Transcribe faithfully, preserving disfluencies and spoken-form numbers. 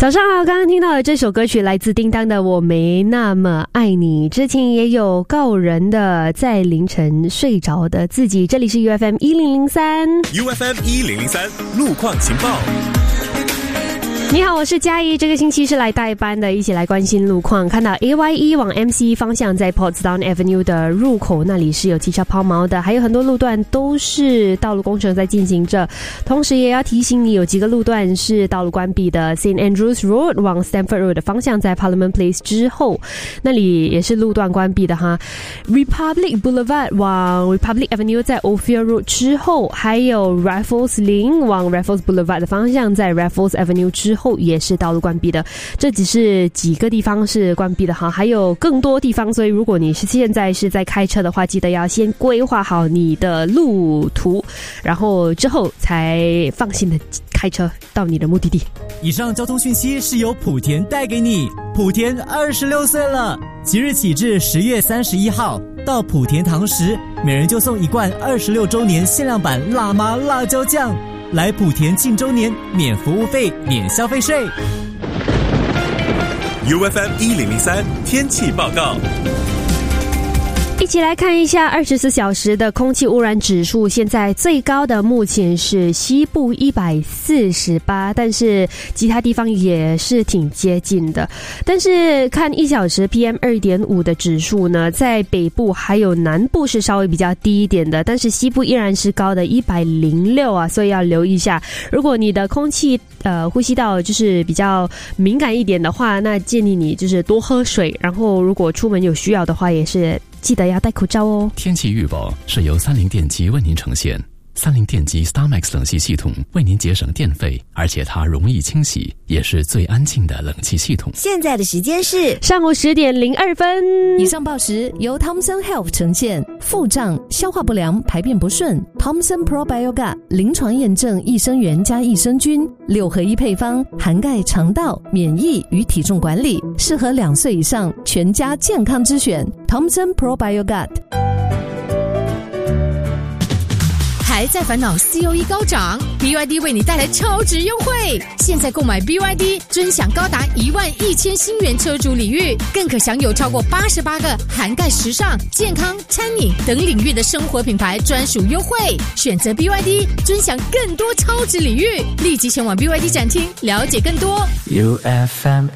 早上好，刚刚听到的这首歌曲来自叮当的《我没那么爱你》。之前也有告人的在凌晨睡着的自己。这里是 U F M 一零零三 U F M 一零零三路况情报。 你好，我是嘉怡。这个星期是来代班的，一起来关心路况。看到 A Y E 往 M C 方向在 Portsdown Avenue 的入口那里是有汽车抛锚的，还有很多路段都是道路工程在进行着。同时也要提醒你，有几个路段是道路关闭的。Saint Andrews Road 往 Stamford Road 的方向在 Parliament Place 之后，那里也是路段关闭的哈。Republic Boulevard 往 Republic Avenue 在 Ophir Road 之后，还有 Raffles Lane 往 Raffles Boulevard 的方向在 Raffles Avenue 之后也是道路关闭的。这只是几个地方是关闭的哈，还有更多地方，所以如果你是现在是在开车的话，记得要先规划好你的路途，然后之后才放心的开车到你的目的地。 以上交通讯息是由莆田带给你。莆田二十六岁了，即日起至十月三十一号，到莆田堂食，每人就送一罐二十六周年限量版辣妈辣椒酱。来莆田庆周年，免服务费，免消费税。 U F M 一零零三天气报告。 一起来看一下二十四小时的空气污染指数，现在最高的目前是西部一百四十八，但是其他地方也是挺接近的。但是看一小时 P M 二点五 的指数呢，在北部还有南部是稍微比较低一点的，但是西部依然是高的一百零六啊，所以要留意一下。如果你的空气呃呼吸道就是比较敏感一点的话，那建议你就是多喝水，然后如果出门有需要的话，也是记得要戴口罩哦。 天气预报是由三菱电机为您呈现。三菱电机 StarMax 冷气系统为您节省电费，而且它容易清洗，也是最安静的冷气系统。 现在的时间是上午十点零二分。 以上报时由 Thomson Health 呈现。腹胀、消化不良、排便不顺 Thomson Probiotic 临床验证益生元加益生菌六合一配方，涵盖肠道、免疫与体重管理，适合两岁以上全家健康之选 Thomson Probiotic。 还在烦恼 C O E 高涨 ，B Y D 为你带来超值优惠。现在购买 B Y D， 尊享高达一万一千新元车主礼遇，更可享有超过八十八个涵盖时尚、健康、餐饮等领域的生活品牌专属优惠。选择 B Y D， 尊享更多超值礼遇。立即前往 B Y D 展厅了解更多。 U F M